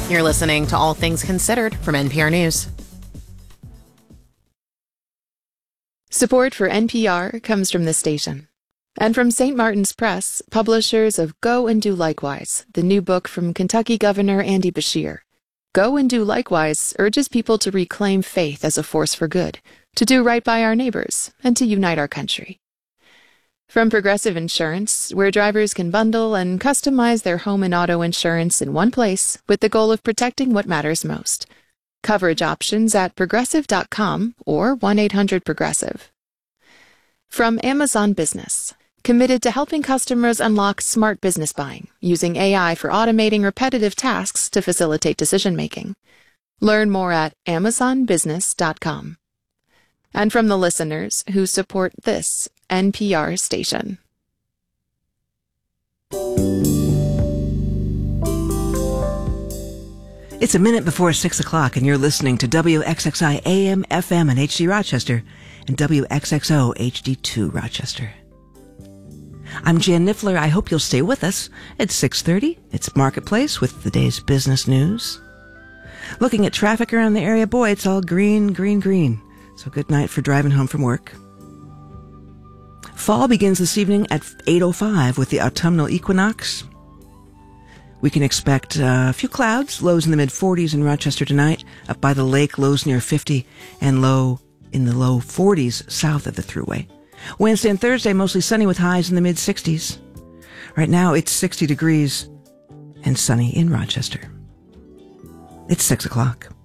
You're listening to All Things Considered from NPR News. Support for NPR comes from this station. And from St. Martin's Press, publishers of Go and Do Likewise, the new book from Kentucky Governor Andy Beshear. Go and Do Likewise urges people to reclaim faith as a force for good, to do right by our neighbors, and to unite our country. From Progressive Insurance, where drivers can bundle and customize their home and auto insurance in one place with the goal of protecting what matters most. Coverage options at progressive.com or 1-800-PROGRESSIVE. From Amazon Business, committed to helping customers unlock smart business buying, using AI for automating repetitive tasks to facilitate decision-making. Learn more at amazonbusiness.com. And from the listeners who support this NPR station. It's a minute before 6 o'clock, and you're listening to WXXI AM, FM, and HD Rochester, and WXXO HD2 Rochester. I'm Jan Niffler. I hope you'll stay with us. At 6:30, it's Marketplace with the day's business news. Looking at traffic around the area, boy, it's all green, green, green. So good night for driving home from work. Fall begins this evening at 8:05 with the autumnal equinox. We can expect a few clouds, lows in the mid-40s in Rochester tonight, up by the lake, lows near 50, and low in the low 40s south of the Thruway. Wednesday and Thursday, mostly sunny with highs in the mid-60s. Right now, it's 60 degrees and sunny in Rochester. It's 6 o'clock.